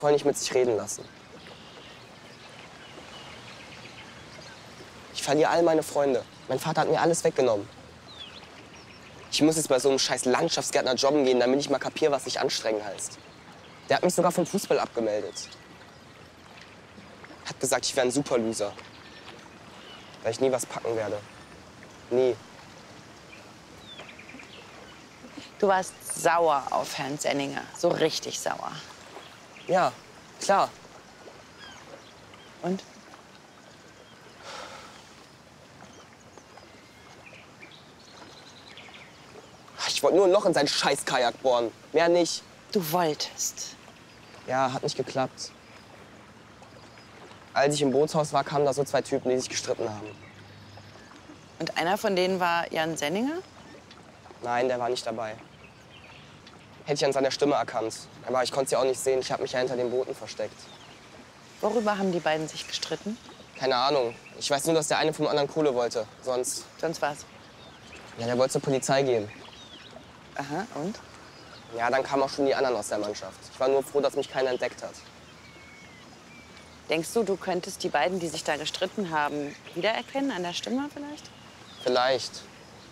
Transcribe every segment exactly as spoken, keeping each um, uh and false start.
Voll nicht mit sich reden lassen. Ich verliere all meine Freunde. Mein Vater hat mir alles weggenommen. Ich muss jetzt bei so einem scheiß Landschaftsgärtner jobben gehen, damit ich mal kapiere, was sich anstrengen heißt. Der hat mich sogar vom Fußball abgemeldet. Hat gesagt, ich wäre ein Superloser. Weil ich nie was packen werde. Nie. Du warst sauer auf Herrn Senninger. So richtig sauer. Ja, klar. Und? Ich wollte nur ein Loch in sein scheiß Kajak bohren. Mehr nicht. Du wolltest. Ja, hat nicht geklappt. Als ich im Bootshaus war, kamen da so zwei Typen, die sich gestritten haben. Und einer von denen war Jan Senninger? Nein, der war nicht dabei. Hätte ich an seiner Stimme erkannt. Aber ich konnte sie auch nicht sehen. Ich habe mich ja hinter den Booten versteckt. Worüber haben die beiden sich gestritten? Keine Ahnung. Ich weiß nur, dass der eine vom anderen Kohle wollte. Sonst... Sonst was? Ja, der wollte zur Polizei gehen. Aha, und? Ja, dann kamen auch schon die anderen aus der Mannschaft. Ich war nur froh, dass mich keiner entdeckt hat. Denkst du, du könntest die beiden, die sich da gestritten haben, wiedererkennen an der Stimme vielleicht? Vielleicht.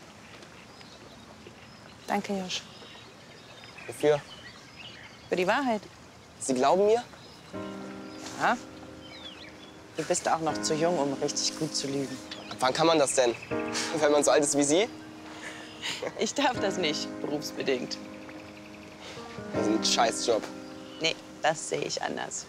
Danke, Josch. Wofür? Für die Wahrheit. Sie glauben mir? Ja. Du bist auch noch zu jung, um richtig gut zu lügen. Ab wann kann man das denn? Wenn man so alt ist wie Sie? Ich darf das nicht, berufsbedingt. Das ist ein Scheißjob. Nee, das sehe ich anders.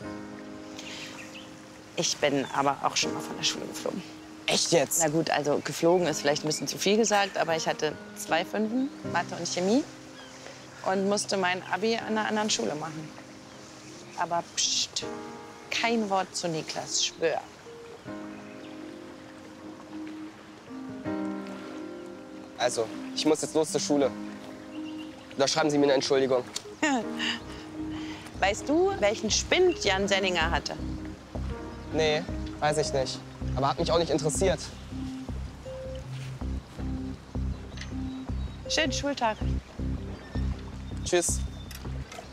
Ich bin aber auch schon mal von der Schule geflogen. Echt jetzt? Na gut, also geflogen ist vielleicht ein bisschen zu viel gesagt, aber ich hatte zwei Fünfen, Mathe und Chemie, und musste mein Abi an einer anderen Schule machen. Aber pst, kein Wort zu Niklas, schwör. Also, ich muss jetzt los zur Schule. Da schreiben Sie mir eine Entschuldigung. Weißt du, welchen Spind Jan Senninger hatte? Nee, weiß ich nicht. Aber hat mich auch nicht interessiert. Schönen Schultag. Tschüss.